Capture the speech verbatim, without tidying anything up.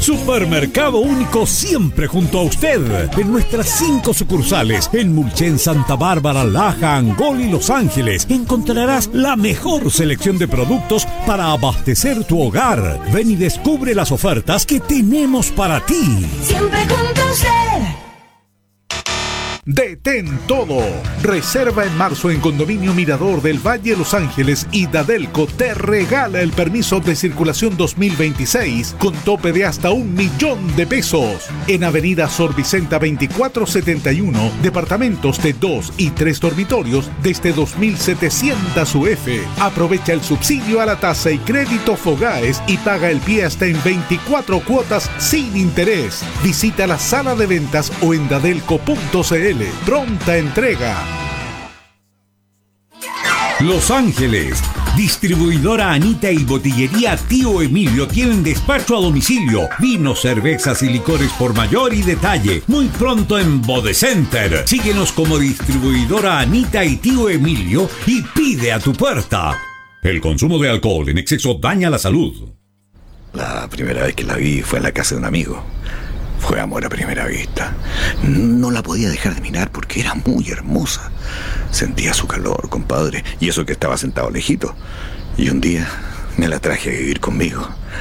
Supermercado Único, siempre junto a usted. En nuestras cinco sucursales, en Mulchen, Santa Bárbara, Laja, Angol y Los Ángeles, encontrarás la mejor selección de productos para abastecer tu hogar. Ven y descubre las ofertas que tenemos para ti. Siempre junto a usted. Detén todo. Reserva en marzo en Condominio Mirador del Valle Los Ángeles y Dadelco te regala el permiso de circulación dos mil veintiséis con tope de hasta un millón de pesos. En Avenida Sor Vicenta veinticuatro setenta y uno, departamentos de dos y tres dormitorios desde dos mil setecientos U F. Aprovecha el subsidio a la tasa y crédito Fogaes y paga el pie hasta en veinticuatro cuotas sin interés. Visita la sala de ventas o en dadelco punto c l. Pronta entrega. Los Ángeles. Distribuidora Anita y Botillería Tío Emilio tienen despacho a domicilio. Vinos, cervezas y licores por mayor y detalle. Muy pronto en Bodecenter. Síguenos como Distribuidora Anita y Tío Emilio y pide a tu puerta. El consumo de alcohol en exceso daña la salud. La primera vez que la vi fue en la casa de un amigo. Fue amor a primera vista. No la podía dejar de mirar porque era muy hermosa. Sentía su calor, compadre, y eso que estaba sentado lejito. Y un día me la traje a vivir conmigo.